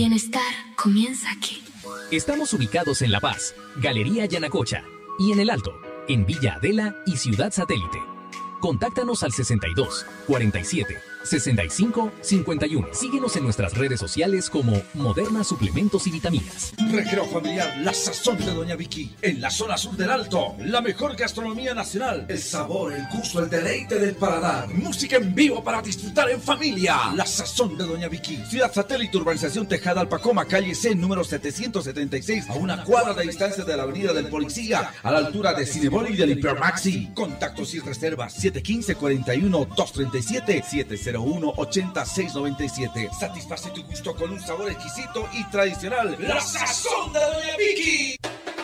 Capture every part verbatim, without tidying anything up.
Bienestar comienza aquí. Estamos ubicados en La Paz, Galería Yanacocha, y en El Alto, en Villa Adela y Ciudad Satélite. Contáctanos al sesenta y dos, cuarenta y siete, sesenta y cinco, cincuenta y uno. Síguenos en nuestras redes sociales como Moderna Suplementos y Vitaminas. Recreo familiar La Sazón de Doña Vicky. En la zona sur del Alto. La mejor gastronomía nacional. El sabor, el gusto, el deleite del paladar. Música en vivo para disfrutar en familia. La Sazón de Doña Vicky. Ciudad Satélite, Urbanización Tejada Alpacoma, calle C, número setecientos setenta y seis. A una cuadra de distancia de la avenida del Policía. A la altura de Cinebol y del Hipermaxi. Contactos y reservas siete uno cinco, cuatro uno, dos tres siete, siete cero uno, ocho seis nueve siete. Satisface tu gusto con un sabor exquisito y tradicional. La Sazón de Doña Vicky.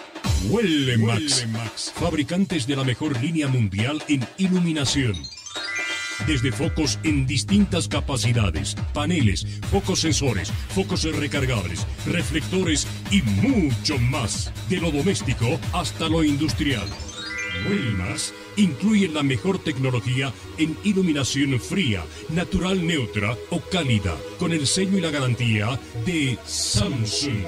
Huele Max. Huele Max, fabricantes de la mejor línea mundial en iluminación. Desde focos en distintas capacidades, paneles, focos sensores, focos recargables, reflectores y mucho más. De lo doméstico hasta lo industrial. Huelmas incluye la mejor tecnología en iluminación fría, natural neutra o cálida, con el sello y la garantía de Samsung.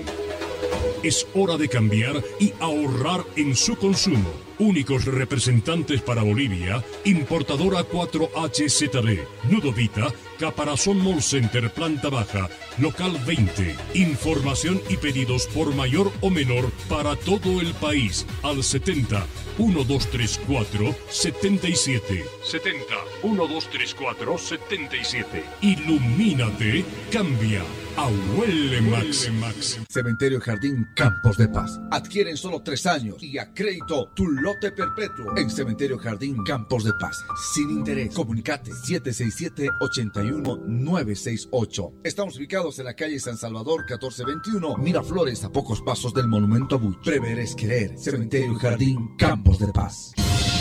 Es hora de cambiar y ahorrar en su consumo. Únicos representantes para Bolivia, importadora cuatro H Z D, Nudo Vita, Caparazón Mall Center, planta baja, local veinte. Información y pedidos por mayor o menor para todo el país al setenta, uno dos tres cuatro, setenta y siete. setenta, uno dos tres cuatro, setenta y siete. Ilumínate, cambia a Huele Max. Max. Cementerio Jardín Campos de Paz. Adquieren solo tres años y a crédito tu lote perpetuo en Cementerio Jardín Campos de Paz. Sin interés. Comunicate siete seis siete, ocho uno, nueve seis ocho. Estamos ubicados en la calle San Salvador catorce veintiuno, Miraflores, a pocos pasos del Monumento a Buch. Prever es querer. Cementerio Jardín Campos de Paz.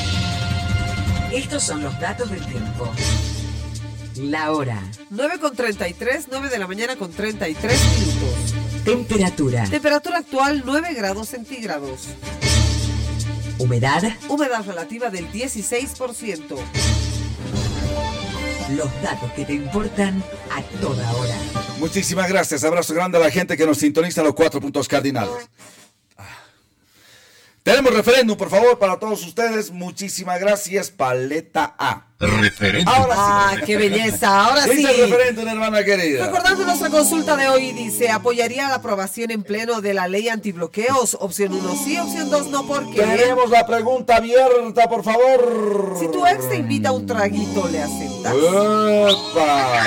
Estos son los datos del tiempo. La hora. nueve con treinta y tres, nueve de la mañana con treinta y tres minutos. Temperatura. Temperatura actual nueve grados centígrados. Humedad. Humedad relativa del dieciséis por ciento. Los datos que te importan a toda hora. Muchísimas gracias. Abrazo grande a la gente que nos sintoniza en los cuatro puntos cardinales. Tenemos referéndum, por favor, para todos ustedes. Muchísimas gracias. Paleta A. Referéndum. Ahora sí. Ah, qué belleza. Ahora sí. Dice el referéndum, hermana querida. Recordando nuestra consulta de hoy, dice, ¿apoyaría la aprobación en pleno de la ley antibloqueos? Opción uno sí, opción dos no, ¿por qué? Tenemos la pregunta abierta, por favor. Si tu ex te invita a un traguito, ¿le aceptas? ¡Epa!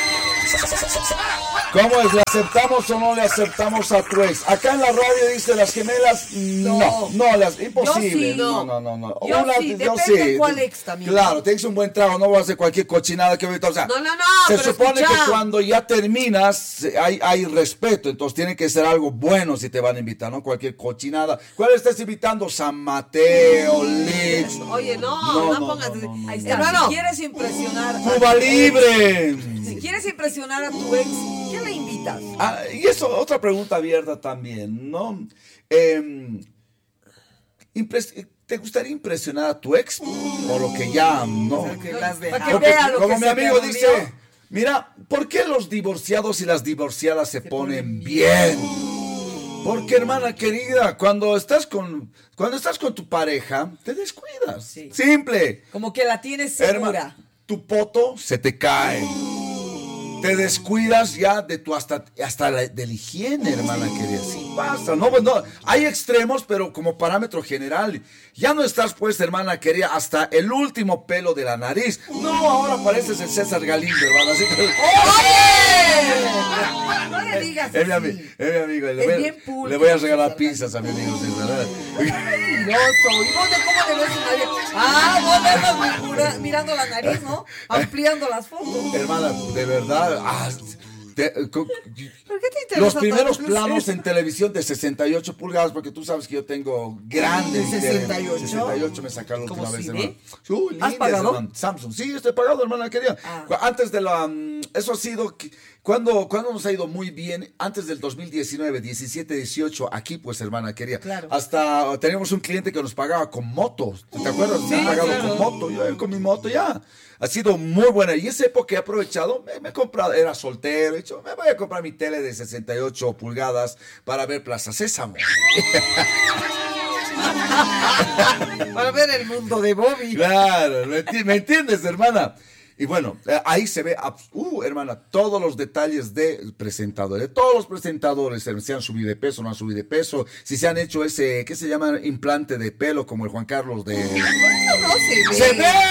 ¿Cómo es? ¿Le aceptamos o no le aceptamos a tu ex? Acá en la radio dice las gemelas, no, no, no las, imposible. Yo sí, no. no, no, no. Yo Una, sí, yo depende sí. de cuál ex también. Claro, tienes un buen trago, no vas a hacer cualquier cochinada que ahorita, o sea, no, no, no, se pero supone escucha. que cuando ya terminas hay, hay respeto, entonces tiene que ser algo bueno si te van a invitar, no cualquier cochinada. ¿Cuál estás invitando? San Mateo, Licks. Oye, no, No, no, no, pongas. no, no, no. Ahí está. Hermano, Hermano, si quieres impresionar a Cuba tu Libre. ex, si quieres impresionar a tu ex, ¿qué le invitas? Ah, y eso, otra pregunta abierta también, ¿no? Eh, impres- ¿Te gustaría impresionar a tu ex? O lo que ya, ¿no? Para que las vea. Para que Porque, vea lo como que mi se amigo perdió. dice, mira, ¿por qué los divorciados y las divorciadas se, ponen bien? Porque, hermana querida, cuando estás con, cuando estás con tu pareja, te descuidas. Sí. Simple. Como que la tienes segura. Hermana, tu poto se te cae. Te descuidas ya de tu hasta, hasta la, de la higiene, hermana querida. Sí pasa, no, pues no, hay extremos, pero como parámetro general. Ya no estás, pues, hermana querida, hasta el último pelo de la nariz. No, ahora pareces el César Galindo, hermano. Así que... ¡Oye! No le digas Es mi, así. ami- es mi amigo. Le Es voy, bien pulcro, le voy a regalar César pizzas a mi amigo César. Mentiroso. ¿Y vos de cómo le ves a nadie? Ah, vos le andas mira- mirando la nariz, ¿no? Ampliando las fotos. Hermana, de verdad. ah, te- co- ¿Por qué te interesa Los primeros tanto planos eso? en televisión de sesenta y ocho pulgadas, porque tú sabes que yo tengo grandes. ¿De sesenta y ocho? sesenta y ocho me sacaron la ¿Como última vez, C D? hermano. Uy, ¿Has lindas, pagado? hermano. Samsung. Sí, estoy pagado, hermana querida. Ah. Antes de la. mm, Eso ha sido. qui- ¿Cuándo, ¿Cuándo nos ha ido muy bien? Antes del dos mil diecinueve, diecisiete, dieciocho, aquí pues, hermana querida. Claro. Hasta teníamos un cliente que nos pagaba con motos. ¿Te acuerdas? Sí, me ha pagado claro. con moto. Yo con mi moto ya. Ha sido muy buena. Y esa época he aprovechado, me, me he comprado, era soltero, he dicho, me voy a comprar mi tele de sesenta y ocho pulgadas para ver Plaza Sésamo. Para ver el mundo de Bobby. Claro, ¿me, enti- ¿me entiendes, hermana? Y bueno, eh, ahí se ve, abs- uh, hermana, todos los detalles de presentadores. Todos los presentadores, eh, si han subido de peso, no han subido de peso, si se han hecho ese, ¿qué se llama? Implante de pelo, como el Juan Carlos de... No se ve. ¡Se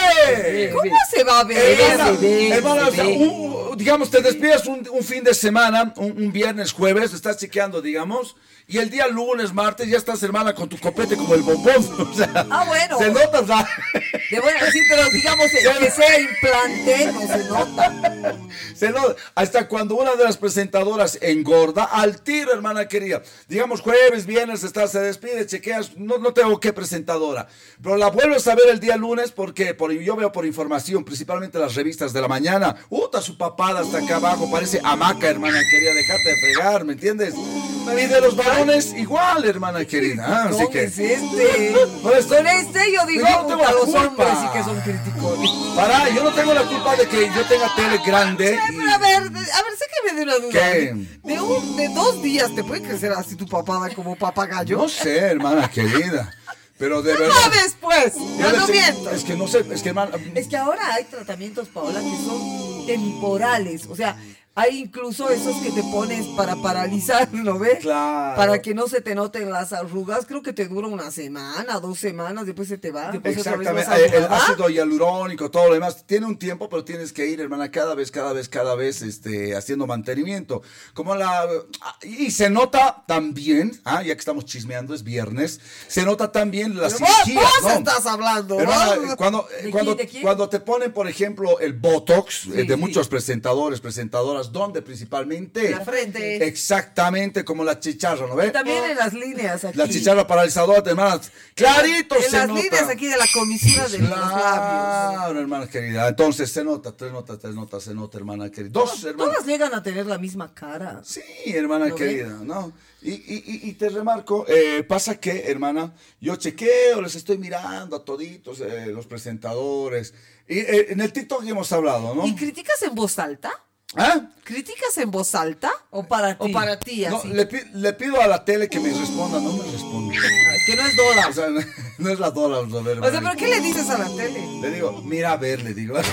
ve! ¿Cómo se va a ver? Hermana, Se ve, hermana, se o sea, ve. un- digamos, te despides un, un fin de semana, un, un viernes, jueves, estás chequeando, digamos, y el día lunes, martes, ya estás, hermana, con tu copete como el bombón. O sea, Ah, bueno. se nota, o sea, De bueno, sí, pero digamos eh, que sea implante, no se nota. se nota. Hasta cuando una de las presentadoras engorda, al tiro, hermana querida. Digamos, jueves, viernes, estás, se despide, chequeas, no, no tengo qué presentadora. Pero la vuelves a ver el día lunes porque por, yo veo por información, principalmente las revistas de la mañana. Uta, su papada hasta acá abajo, parece hamaca, hermana querida, dejate de fregar, ¿me entiendes? Y de los varones, igual, hermana querida. Ah, así ¿Cómo que... es este? Por eso- Con este yo digo, Yo no tengo puta, la los culpa. hombres sí que son criticones. Pará, yo no tengo la culpa de que yo tenga tele grande. Ay, pero a ver, a ver, sé que me dio una duda. ¿Qué? De, un, de dos días te puede crecer así tu papada como papagayo. No sé, hermana querida. Pero de No verdad. sabes, pues. Yo Ya le no sé- miento. Es que no sé, es que hermana. Es que ahora hay tratamientos, Paola, que son temporales. O sea, hay incluso esos que te pones para paralizar, ¿lo ves? Claro. Para que no se te noten las arrugas. Creo que te dura una semana, dos semanas, después se te va. Después otra vez Exactamente, vas el, el arrugada. ácido hialurónico, todo lo demás, tiene un tiempo, pero tienes que ir, hermana, cada vez, cada vez, cada vez, este, haciendo mantenimiento. Como la, y se nota también, ah, ya que estamos chismeando, es viernes, se nota también la Pero vos, cirugía, vos ¿no? estás hablando. Hermana, ¿no? cuando, ¿De cuando, quién, de quién? cuando te ponen, por ejemplo, el Botox eh, de sí. muchos presentadores, presentadoras, donde principalmente... La frente. Exactamente como la chicharra, ¿no ves? También en las líneas aquí. La chicharra paralizadora, hermanas. Clarito En se las nota. líneas aquí de la comisura de los labios. Claro, hermana querida. Entonces se nota, tres notas, tres notas, se nota, hermana querida. Dos, hermana. Todas llegan a tener la misma cara. Sí, hermana ¿Lo querida, ¿no? Y, y, y, y te remarco, eh, pasa que, hermana, yo chequeo, les estoy mirando a toditos, eh, los presentadores. Y eh, en el TikTok hemos hablado, ¿no? ¿Y criticas en voz alta? ¿Ah? ¿Criticas en voz alta? O para ti. ¿O para ti, No, así? le, pi- le pido a la tele que me responda, no me responde. Que no es Dora. O sea, no, no es la Dora, a ver, O sea, hermana. ¿pero qué le dices a la tele? Le digo, mira a ver, le digo.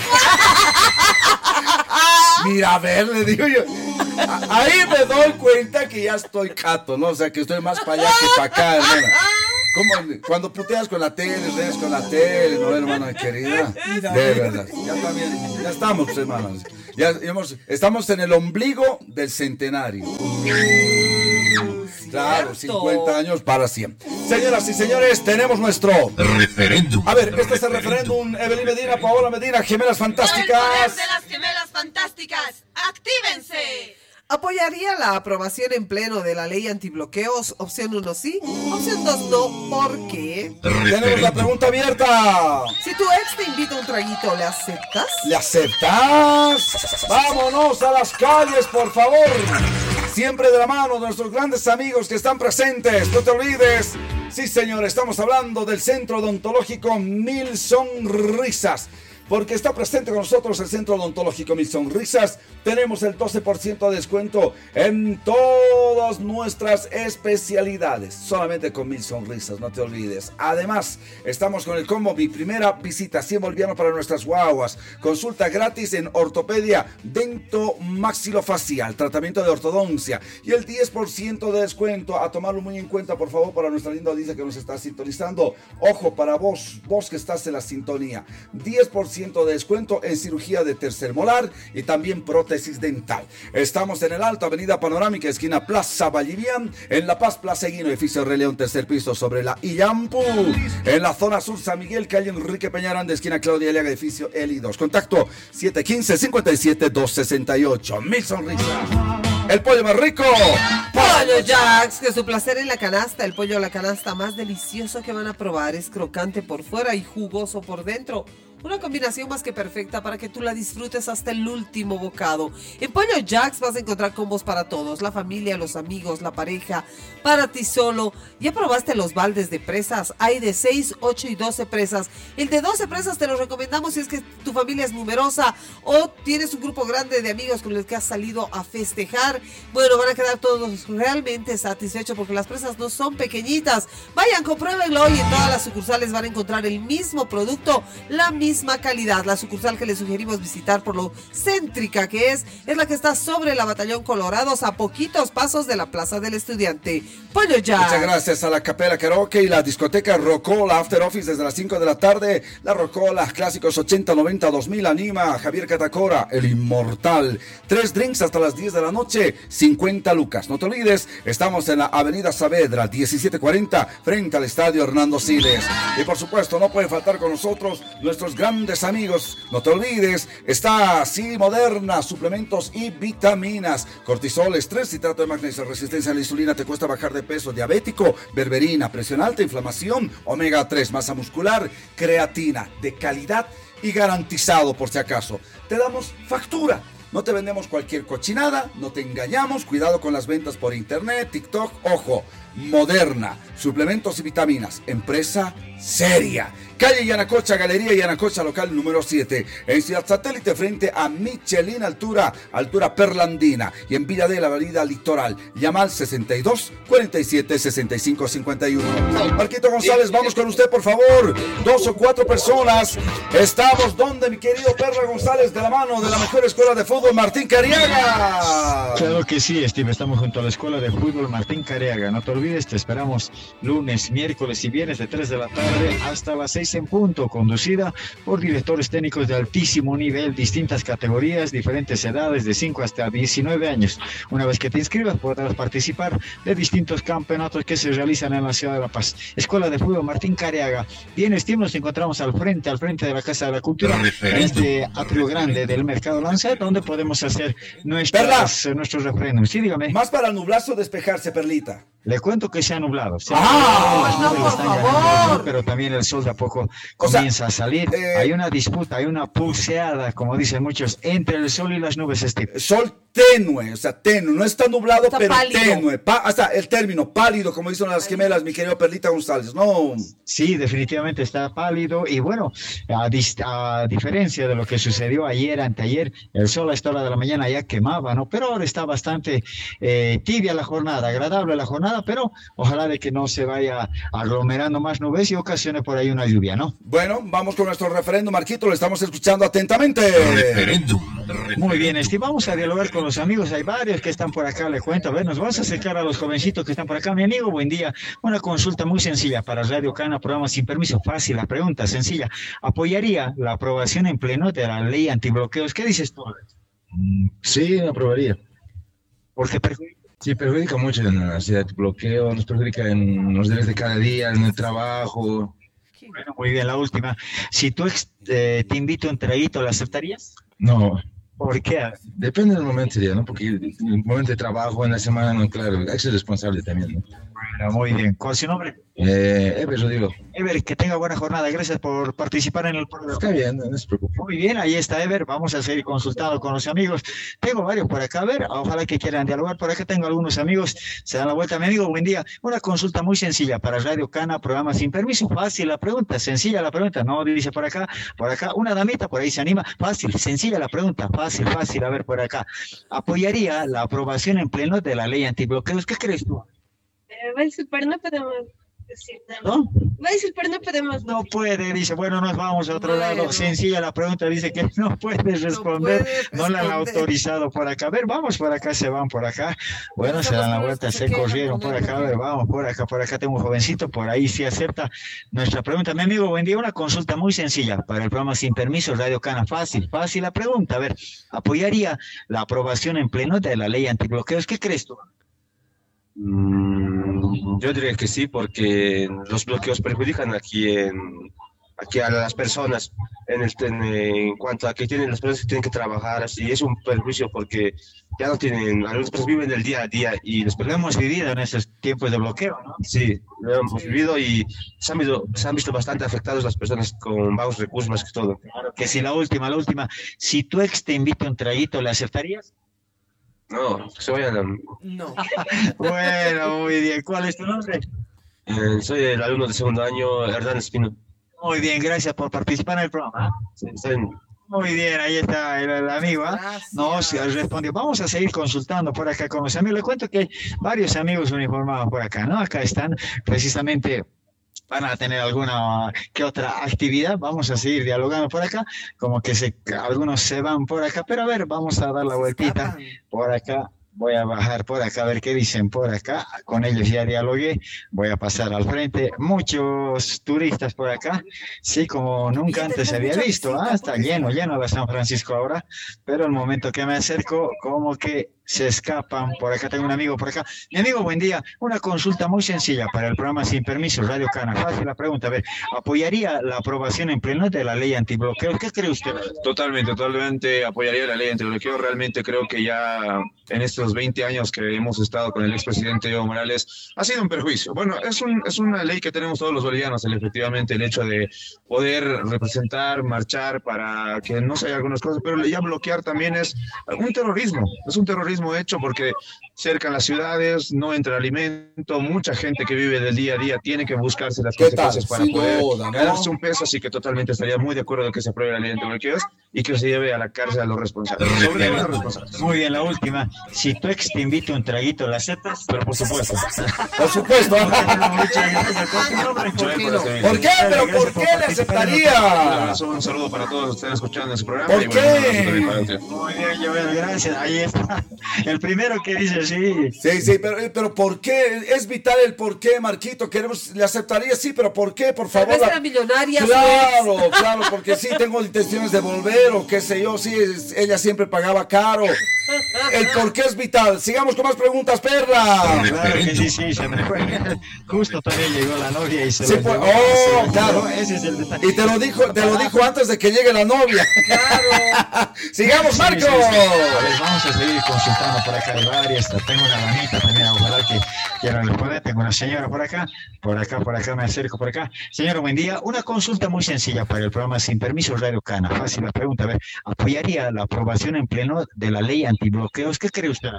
Mira a ver, le digo yo. A- Ahí me doy cuenta que ya estoy cato, ¿no? O sea, que estoy más para allá que para acá, hermana. ¿Cómo? Cuando puteas con la tele, redes con la tele, ¿no, hermana querida? De verdad. Ya también, ya estamos, pues, hermanas. Ya hemos, estamos en el ombligo del centenario. Claro, cincuenta años para siempre. Señoras y señores, tenemos nuestro Referéndum. A ver, este es el referéndum. Evelyn Medina, Paola Medina, Gemelas Fantásticas. las gemelas fantásticas, ¡actívense! ¿Apoyaría la aprobación en pleno de la ley antibloqueos? Opción uno sí, opción dos no. ¿Por qué? Tenemos la pregunta abierta. Si tu ex te invita a un traguito, ¿le aceptas? ¿Le aceptas? Vámonos a las calles, por favor. Siempre de la mano de nuestros grandes amigos que están presentes. No te olvides. Sí, señor, estamos hablando del Centro Odontológico Mil Sonrisas. Porque está presente con nosotros el Centro Odontológico Mil Sonrisas. Tenemos el doce por ciento de descuento en todas nuestras especialidades. Solamente con Mil Sonrisas, no te olvides. Además, estamos con el combo Mi Primera Visita, cien bolivianos para nuestras guaguas. Consulta gratis en ortopedia, dento maxilofacial, tratamiento de ortodoncia. Y el diez por ciento de descuento. A tomarlo muy en cuenta, por favor, para nuestra linda audiencia que nos está sintonizando. Ojo, para vos, vos que estás en la sintonía. diez por ciento de descuento en cirugía de tercer molar y también prótesis dental. Estamos en el Alto, Avenida Panorámica, esquina Plaza Vallivian, en La Paz, Plaza Eguino, edificio Rey León, tercer piso sobre la Illampu. En la zona sur, San Miguel, calle Enrique Peñaranda, esquina Claudia Eliaga, edificio Eli dos. Contacto siete uno cinco, cinco siete, dos seis ocho. Mil Sonrisas. El pollo más rico. Pollo Jacks, que su placer en la canasta. El pollo a la canasta más delicioso que van a probar. Es crocante por fuera y jugoso por dentro. Una combinación más que perfecta para que tú la disfrutes hasta el último bocado. En Pollo Jacks vas a encontrar combos para todos, la familia, los amigos, la pareja, para ti solo. ¿Ya probaste los baldes de presas? Hay de seis, ocho y doce presas. El de doce presas te lo recomendamos si es que tu familia es numerosa o tienes un grupo grande de amigos con los que has salido a festejar. Bueno, van a quedar todos realmente satisfechos porque las presas no son pequeñitas. Vayan, compruébenlo y en todas las sucursales van a encontrar el mismo producto, la misma calidad. La sucursal que les sugerimos visitar por lo céntrica que es, es la que está sobre la Batallón Colorados a poquitos pasos de la Plaza del Estudiante. Pollo Jacks. Muchas gracias a la Capela Karaoke y la discoteca Rocola After Office desde las cinco de la tarde. La Rocola, clásicos ochenta, noventa, dos mil, anima a Javier Catacora, el inmortal. Tres drinks hasta las diez de la noche, cincuenta lucas. No te olvides, estamos en la Avenida Saavedra, diecisiete cuarenta, frente al Estadio Hernando Siles. Y por supuesto, no puede faltar con nosotros nuestros grandes amigos. No te olvides, está así Moderna, suplementos y vitaminas. Cortisol, estrés, citrato de magnesio, resistencia a la insulina, te cuesta bajar de peso, diabético, berberina, presión alta, inflamación, omega tres, masa muscular, creatina, de calidad y garantizado por si acaso. Te damos factura. No te vendemos cualquier cochinada, no te engañamos, cuidado con las ventas por internet, TikTok, ojo. Moderna, suplementos y vitaminas, empresa seria. Calle Yanacocha, Galería Yanacocha, local número siete. En Ciudad Satélite, frente a Michelin, altura, altura Perlandina. Y en Villa de la Avenida Litoral. Llama al sesenta y dos, cuarenta y siete, sesenta y cinco, cincuenta y uno. Marquito González, vamos con usted, por favor. Dos o cuatro personas. Estamos donde, mi querido Perla González, de la mano de la mejor escuela de fútbol, Martín Cariaga. Claro que sí, Steve. Estamos junto a la escuela de fútbol Martín Cariaga. No te olvides, te esperamos lunes, miércoles y viernes de tres de la tarde hasta las seis en punto, conducida por directores técnicos de altísimo nivel, distintas categorías, diferentes edades, de cinco hasta diecinueve años. Una vez que te inscribas podrás participar de distintos campeonatos que se realizan en la ciudad de La Paz. Escuela de fútbol Martín Cariaga. Bien, Steve, nos encontramos al frente, al frente de la Casa de la Cultura, en este atrio grande del Mercado Lanza, donde podemos hacer nuestras, nuestros referéndums. Sí, dígame. Más para nublarse o despejarse, Perlita. Le cuento que se ha nublado. Se ha ¡Ah! nublado, No, por están favor. ganando, pero también el sol de a poco comienza sea, a salir. Eh, hay una disputa, hay una pulseada, como dicen muchos, entre el sol y las nubes, Steve. Sol tenue, o sea, tenue, no está nublado, Está pero pálido. tenue. Pa, hasta el término, pálido, como dicen las gemelas, mi querido Perlita González. No. Sí, definitivamente está pálido y bueno, a, dis- a diferencia de lo que sucedió ayer, anteayer, el sol a esta hora de la mañana ya quemaba, ¿no? Pero ahora está bastante eh, tibia la jornada, agradable la jornada, pero ojalá de que no se vaya aglomerando más nubes y ocasione por ahí una lluvia, ¿no? Bueno, vamos con nuestro referéndum, Marquito, lo estamos escuchando atentamente. Referéndum. Muy bien, Steve, vamos a dialogar con los amigos, hay varios que están por acá, le cuento, a ver, nos vamos a acercar a los jovencitos que están por acá. Mi amigo, buen día, una consulta muy sencilla para Radio Cana, programa sin permiso, fácil, la pregunta sencilla, ¿apoyaría la aprobación en pleno de la ley antibloqueos? ¿Qué dices tú? Sí, aprobaría. ¿Por qué perjudica? Sí, perjudica mucho en la ciudad de bloqueo, nos perjudica en los deberes de cada día, en el trabajo. Bueno, muy bien, la última. Si tú ex- eh, te invito a un traguito, ¿lo aceptarías? No. ¿Por qué? Depende del momento, sería, ¿no? Porque en el momento de trabajo, en la semana, no, claro, hay que ser responsable también, ¿no? Bueno, muy bien. ¿Cuál es su nombre? Eh, Ever Rodrigo. Ever, que tenga buena jornada. Gracias por participar en el programa. Está bien, no, no se preocupe. Muy bien, ahí está Ever. Vamos a seguir consultando con los amigos. Tengo varios por acá, a ver, ojalá que quieran dialogar. Por acá tengo algunos amigos. Se dan la vuelta, mi amigo. Buen día. Una consulta muy sencilla para Radio Cana, programa sin permiso. Fácil la pregunta, sencilla la pregunta. No dice por acá, por acá. Una damita por ahí se anima. Fácil, sencilla la pregunta. Fácil, fácil. A ver, por acá. ¿Apoyaría la aprobación en pleno de la ley antibloqueos? ¿Qué crees tú? Eh, va a super, no podemos decir nada. ¿No? Va a super, no podemos. No puede, dice, bueno, nos vamos a otro Bueno. lado. Sencilla la pregunta, dice que no puede responder, no, puede la han responder. autorizado por acá. A ver, vamos por acá, se van por acá. Bueno, Estamos se dan la con vuelta, los que se se quejan corrieron con por él. acá. A ver, vamos por acá, por acá tengo un jovencito, por ahí sí acepta nuestra pregunta. Mi amigo, buen día, una consulta muy sencilla para el programa Sin Permiso, Radio Cana. Fácil, fácil la pregunta. A ver, ¿apoyaría la aprobación en pleno de la ley antibloqueos? ¿Qué crees tú? Mm, yo diría que sí, porque los bloqueos perjudican aquí en, aquí a las personas en, el, en, en cuanto a que tienen las personas que tienen que trabajar, así es un perjuicio porque ya no tienen, algunas personas viven del día a día y les Lo hemos vivido en esos tiempos de bloqueo, ¿no? Sí, lo hemos vivido y se han visto, se han visto bastante afectados las personas con bajos recursos más que todo. Claro que sí, la última, la última. Si tu ex te invita a un traguito, ¿le aceptarías? No, que se vayan a... No. Bueno, muy bien. ¿Cuál es tu nombre? Eh, soy el alumno de segundo año, Hernán Espino. Muy bien, gracias por participar en el programa. Sí, está bien. Muy bien, ahí está el, el amigo. ¿eh? No, sí, respondió. Vamos a seguir consultando por acá con los amigos. Le cuento que hay varios amigos uniformados por acá, ¿no? Acá están precisamente... van a tener alguna que otra actividad, vamos a seguir dialogando por acá, como que se, algunos se van por acá, pero a ver, vamos a dar la vueltita por acá. Voy a bajar por acá a ver qué dicen por acá. Con ellos ya dialogué. Voy a pasar al frente. Muchos turistas por acá. Sí, como nunca antes se había visto. Ah, está lleno, lleno de San Francisco ahora. Pero el momento que me acerco, como que se escapan. Por acá tengo un amigo por acá. Mi amigo, buen día. Una consulta muy sencilla para el programa Sin Permiso, Radio Cana. Fácil la pregunta. A ver, ¿apoyaría la aprobación en pleno de la ley antibloqueo? ¿Qué cree usted? Totalmente, totalmente apoyaría la ley antibloqueo. Realmente creo que ya en estos veinte años que hemos estado con el expresidente Evo Morales ha sido un perjuicio. Bueno, es, un, es una ley que tenemos todos los bolivianos, el, efectivamente, el hecho de poder representar, marchar para que no se haya algunas cosas, pero ya bloquear también es un terrorismo, es un terrorismo hecho porque cercan las ciudades, no entra alimento, mucha gente que vive del día a día tiene que buscarse las consecuencias para Sin poder duda, ¿no? ganarse un peso, así que totalmente estaría muy de acuerdo de que se apruebe la ley antibloqueos y que se lleve a la cárcel a los responsables. Sobre los responsables. Muy bien, la última. Si tu ex te invita a un traguito, ¿la aceptas? Pero por supuesto. Por supuesto. ¿Por qué? ¿Pero por qué le aceptaría? Un saludo para todos los que están escuchando ese programa. ¿Por y qué? Bueno, muy bien, Joel, gracias. Ahí está. El primero que dice sí. Sí, sí, pero, pero ¿por qué? Es vital el por qué, Marquito. Queremos, le aceptaría, sí, pero ¿por qué? Por favor. Tal vez era millonaria. Claro, claro, porque sí, tengo intenciones de volver o qué sé yo. Sí, es- ella siempre pagaba caro. El por qué es vital. Sigamos con más preguntas, Perla. Claro que sí, sí, se me fue. Justo también llegó la novia y se Sí, lo pues, llevó. oh, Sí, claro. Ese es el detalle. Y te lo dijo, te lo dijo antes de que llegue la novia. Claro. Sigamos, Sí, Marco. sí, sí. A ver, vamos a seguir consultando por acá. Hay varias. Tengo una damita también, ojalá que quieran responder. Tengo una señora por acá. Por acá, por acá, me acerco por acá. Señora, buen día. Una consulta muy sencilla para el programa Sin Permiso, Radio Cana. Fácil la pregunta. A ver, ¿apoyaría la aprobación en pleno de la ley antibloqueos? ¿Qué cree usted?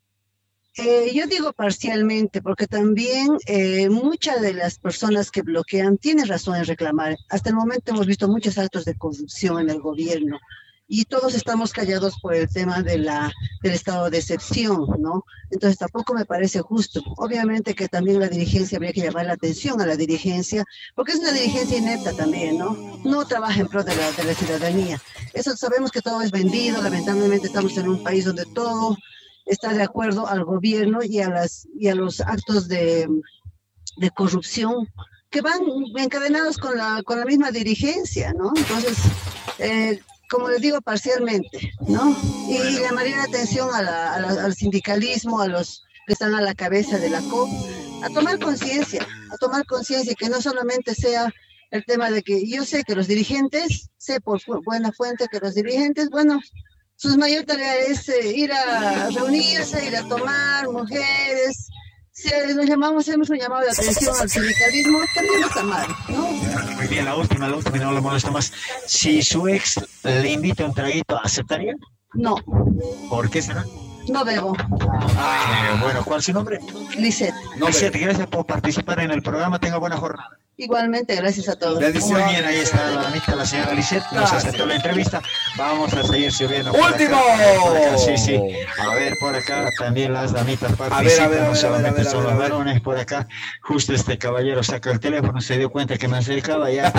Eh, yo digo parcialmente, porque también eh, muchas de las personas que bloquean tienen razón en reclamar. Hasta el momento hemos visto muchos actos de corrupción en el gobierno y todos estamos callados por el tema de la, del estado de excepción, ¿no? Entonces tampoco me parece justo. Obviamente que también la dirigencia, habría que llamar la atención a la dirigencia, porque es una dirigencia inepta también, ¿no? No trabaja en pro de la, de la ciudadanía. Eso sabemos que todo es vendido, lamentablemente estamos en un país donde todo está de acuerdo al gobierno y a, las, y a los actos de, de corrupción que van encadenados con la, con la misma dirigencia, ¿no? Entonces, eh, como les digo, parcialmente, ¿no? Y llamaría la atención a la, a la, al sindicalismo, a los que están a la cabeza de la C O P, a tomar conciencia, a tomar conciencia, que no solamente sea el tema de que yo sé que los dirigentes, sé por fu- buena fuente que los dirigentes, bueno, su mayor tarea es eh, ir a reunirse, ir a tomar, mujeres. Si nos llamamos, hemos un llamado de atención al sindicalismo, también está mal, ¿no? Muy bien, la última, la última, y no lo molesto más. Si su ex le invita a un traguito, ¿aceptaría? No, ¿Por qué será? no bebo. Ah, bueno, ¿cuál es su nombre? Lisette. Lisette, gracias por participar en el programa. Tenga buena jornada. Igualmente, gracias a todos. Muy bien, ahí está la amita, la señora Lisette. Nos aceptó la entrevista. Vamos a seguir subiendo. por ¡Último! acá, por acá, sí, sí. A ver, por acá también las damitas participan. a ver, a No ver, solamente a ver, a son ver, los a ver. varones por acá. Justo este caballero saca el teléfono, se dio cuenta que me acercaba ya.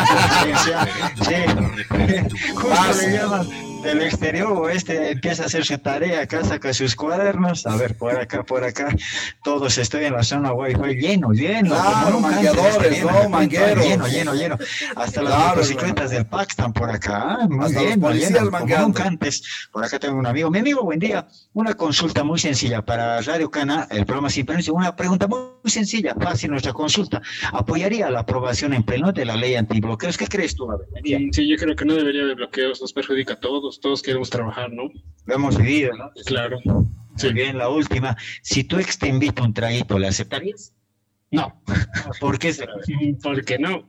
Sí. Justo le llaman del exterior o este empieza a hacer su tarea acá, saca sus cuadernos. A ver, por acá, por acá. Todos estoy en la zona Wi-Fi lleno, lleno. Claro, como nunca mangueadores, antes, ¿no? lleno, Mangueros. Lleno, lleno, lleno. Hasta las Claro, motocicletas del P A C están por acá. Muy Hasta bien, los policías lleno, como mangueando. nunca antes. Por acá tengo un amigo. Mi amigo, buen día. Una consulta muy sencilla para Radio Cana, el programa Sin Permiso. Una pregunta muy Muy sencilla, fácil nuestra consulta. ¿Apoyaría la aprobación en pleno de la ley antibloqueos? ¿Qué crees tú, Abel? Sí, yo creo que no debería haber bloqueos, nos perjudica a todos, todos queremos trabajar, ¿no? Lo hemos vivido, ¿no? Claro. Muy bien, la última. Si tu ex te invita un traguito, ¿le aceptarías? No. ¿Por qué? ¿Por qué no?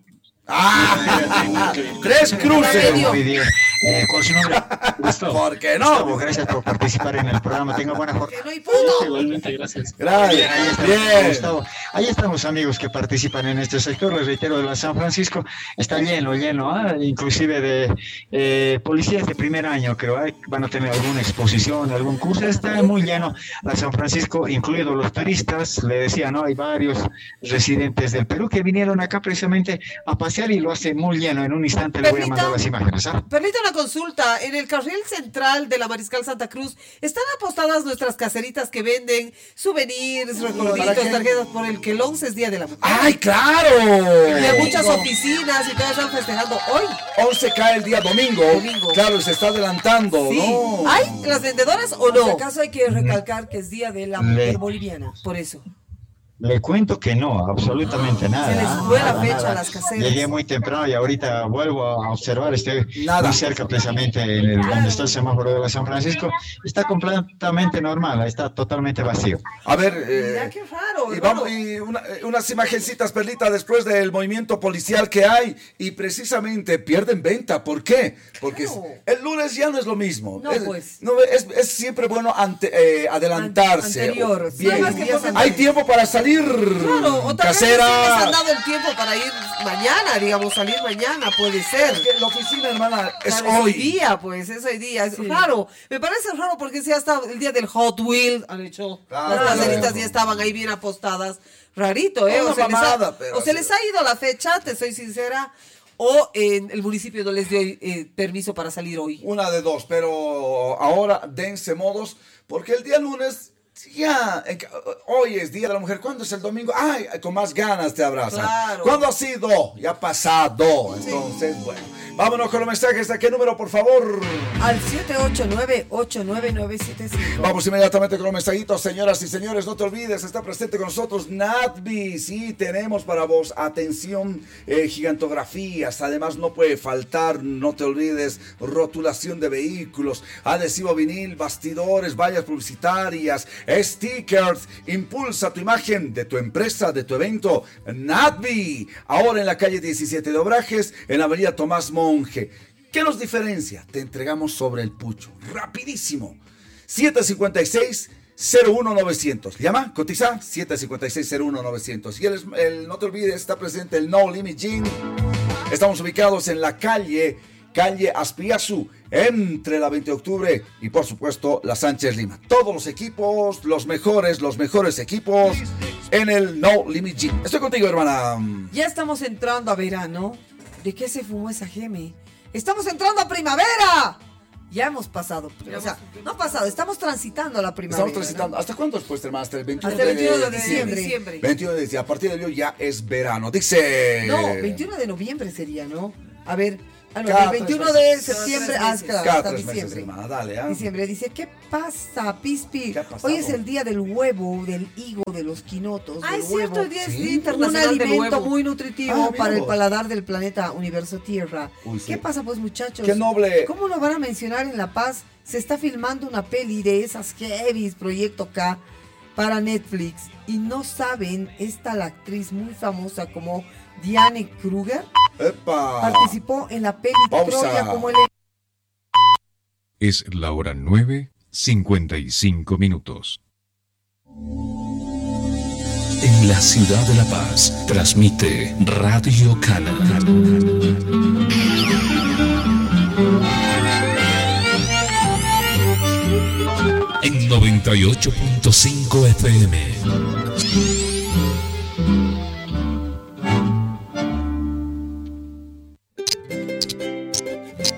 ¡Ah! ¡Tres cruces! Muy bien. Eh, ¿Cuál es su nombre? Gustavo. ¿Por qué no? Gustavo, gracias por participar en el programa. Tenga buena jornada. No hay punto. Igualmente, gracias. Gracias. Bien, ahí estamos, Bien. Gustavo. Ahí estamos, amigos que participan en este sector. Les reitero, de la San Francisco está lleno, lleno, ¿ah? Inclusive de eh, policías de primer año, creo. ¿eh? Van a tener alguna exposición, algún curso. Está muy lleno la San Francisco, incluidos los turistas. Le decía, ¿no? Hay varios residentes del Perú que vinieron acá precisamente a pasear y lo hace muy lleno. En un instante le voy a mandar las imágenes. ¿ah? Permita una consulta. En el carril central de la Mariscal Santa Cruz están apostadas nuestras caseritas que venden souvenirs, recorditos, tarjetas por el que el once es Día de la Mujer. ¡Ay, claro! Y hay muchas oficinas y todos están festejando hoy. once cae el día domingo. Domingo. Claro, y se está adelantando, Sí. ¿no? ¿Hay las vendedoras o Por si no? acaso hay que recalcar que es Día de la Mujer Boliviana. Por eso. Le cuento que no, absolutamente nada. Se les ¿ah? fue la Nada, fecha nada. a las caseras. Llegué muy temprano y ahorita vuelvo a observar, estoy Nada. muy cerca precisamente en el, donde está el semáforo de la San Francisco. Está completamente normal, está totalmente vacío. A ver, eh, Mira qué raro. y, hermano. vamos, y una- eh, unas imagencitas, Perlita, después del movimiento policial que hay y precisamente pierden venta. ¿Por qué? Porque Claro. el lunes ya no es lo mismo. No, es, pues. no, es, es siempre bueno ante, eh, adelantarse. Anterior, O- sí. bien. Además que días por- antes. Hay tiempo para salir. Claro, o tal vez sí les casera. han dado el tiempo para ir mañana, digamos, salir mañana, puede ser. Es que la oficina, hermana, es Claro, hoy. día, pues, es hoy día. Es Sí. raro. Me parece raro porque si hasta el día del Hot Wheel han hecho. Claro. Las caseritas ya estaban ahí bien apostadas. Rarito, ¿eh? Una O se, les ha, mamada, pero o se sí. les ha ido la fecha, te soy sincera, o en el municipio no les dio eh, permiso para salir hoy. Una de dos, pero ahora dense modos, porque el día lunes, ya, en ca- hoy es Día de la Mujer, ¿cuándo es el domingo? Ay, con más ganas te abrazan. Claro. ¿Cuándo ha sido? Ya ha pasado, entonces, bueno. Vámonos con los mensajes, ¿a qué número, por favor? Al siete ocho nueve, ocho nueve nueve siete cinco. Vamos inmediatamente con los mensajitos, señoras y señores, no te olvides, está presente con nosotros Natbi, sí, tenemos para vos, atención, eh, gigantografías, además no puede faltar, no te olvides, rotulación de vehículos, adhesivo vinil, bastidores, vallas publicitarias, stickers, impulsa tu imagen de tu empresa, de tu evento, Natbi, ahora en la calle diecisiete de Obrajes, en la avenida Tomás Monje. ¿Qué nos diferencia? Te entregamos sobre el pucho, rapidísimo. siete cinco seis, cero uno novecientos. Llama, cotiza, siete cinco seis, cero uno novecientos. Y el, el- no te olvides, está presente el No Limit Gym. Estamos ubicados en la calle, calle Aspiazú, entre la veinte de octubre y por supuesto la Sánchez Lima. Todos los equipos, los mejores, los mejores equipos en el No Limit Gym. Estoy contigo, hermana. Ya estamos entrando a verano. ¿De qué se fumó esa geme? ¡Estamos entrando a primavera! Ya hemos pasado. O sea, no pasado, estamos transitando la primavera. Estamos transitando. ¿Hasta cuándo después, hermana? Hasta el veintiuno Hasta el veintiuno de diciembre. diciembre. veintiuno de diciembre. A partir de hoy ya es verano. Dice. No, veintiuno de noviembre sería, ¿no? A ver, ah, no, Cada el tres veintiuno meses. de septiembre Cada ah, tres claro, Cada hasta tres meses, diciembre. hermana. Dale, ¿ah? Diciembre dice, ¿qué pasa, Pispi? ¿Qué ha pasado? Hoy es el día del huevo, del higo, de los quinotos, Ah, del es cierto, huevo. hoy día es Sí. Día Un Internacional del alimento Huevo. muy nutritivo Ah, mira para el vos. paladar del planeta Universo Tierra. Uy, sí. ¿Qué pasa, pues, muchachos? Qué noble. ¿Cómo lo van a mencionar en La Paz? Se está filmando una peli de esas heavies, Proyecto K, para Netflix. Y no saben, esta la actriz muy famosa como Diane Kruger ¡Epa! participó en la peli Pausa. Troya como el... Es la hora nueve, cincuenta y cinco minutos. En la ciudad de La Paz, transmite Radio Cana. En noventa y ocho punto cinco F M.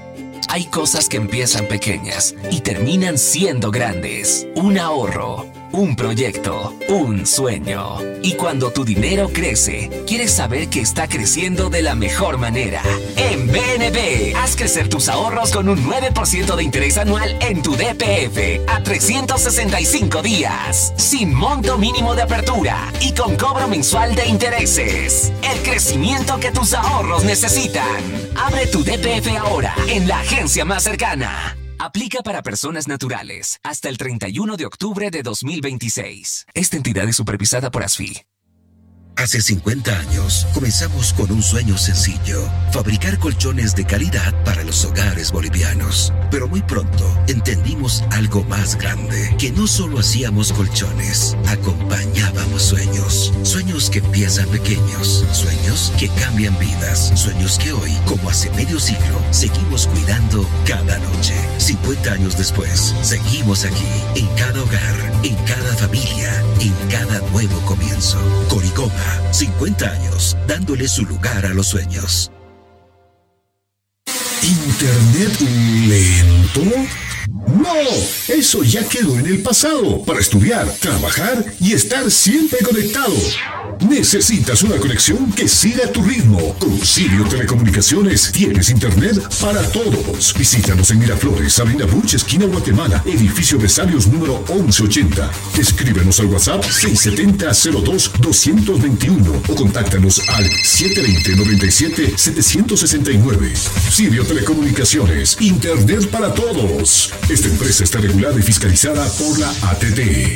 Hay cosas que empiezan pequeñas y terminan siendo grandes. Un ahorro, un proyecto, un sueño. Y cuando tu dinero crece, quieres saber que está creciendo de la mejor manera. En B N B, haz crecer tus ahorros con un nueve por ciento de interés anual en tu D P F a trescientos sesenta y cinco días, sin monto mínimo de apertura y con cobro mensual de intereses. El crecimiento que tus ahorros necesitan. Abre tu D P F ahora en la agencia más cercana. Aplica para personas naturales hasta el treinta y uno de octubre de dos mil veintiséis. Esta entidad es supervisada por A S F I. Hace cincuenta años comenzamos con un sueño sencillo: fabricar colchones de calidad para los hogares bolivianos. Pero muy pronto entendimos algo más grande, que no solo hacíamos colchones, acompañábamos sueños. Sueños que empiezan pequeños, sueños que cambian vidas, sueños que hoy, como hace medio siglo, seguimos cuidando cada noche. cincuenta años después, seguimos aquí, en cada hogar, en cada familia, en cada nuevo comienzo. Coricoma, cincuenta años, dándole su lugar a los sueños. ¿Internet lento? No, eso ya quedó en el pasado. Para estudiar, trabajar y estar siempre conectado. Necesitas una conexión que siga tu ritmo. Con Sirio Telecomunicaciones tienes internet para todos. Visítanos en Miraflores, Avenida Buch, esquina Guatemala, edificio Vesalios número once ochenta. Escríbenos al WhatsApp seis siete cero cero dos dos dos uno o contáctanos al siete dos cero nueve siete siete seis nueve. Sirio Telecomunicaciones, internet para todos. Esta empresa está regulada y fiscalizada por la A T T.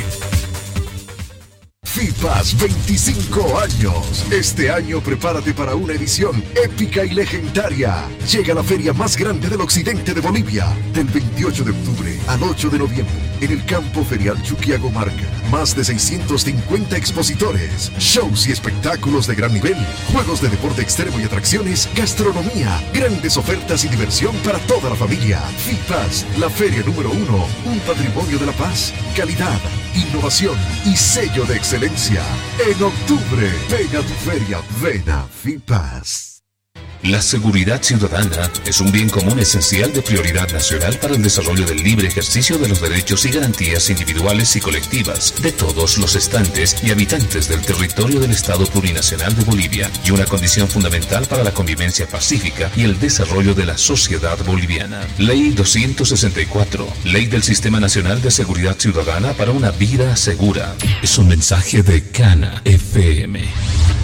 FIPAS veinticinco años. Este año prepárate para una edición épica y legendaria. Llega la feria más grande del occidente de Bolivia, del veintiocho de octubre al ocho de noviembre, en el campo ferial Chuquiagomarca. Más de seiscientos cincuenta expositores, shows y espectáculos de gran nivel, juegos de deporte extremo y atracciones, gastronomía, grandes ofertas y diversión para toda la familia. FIPAS, la feria número uno, un patrimonio de la paz, calidad, innovación y sello de excelencia. En octubre, ven a tu feria, ven a FIPAS. La seguridad ciudadana es un bien común esencial de prioridad nacional para el desarrollo del libre ejercicio de los derechos y garantías individuales y colectivas de todos los estantes y habitantes del territorio del Estado Plurinacional de Bolivia, y una condición fundamental para la convivencia pacífica y el desarrollo de la sociedad boliviana. Ley doscientos sesenta y cuatro, Ley del Sistema Nacional de Seguridad Ciudadana para una vida segura. Es un mensaje de Cana F M.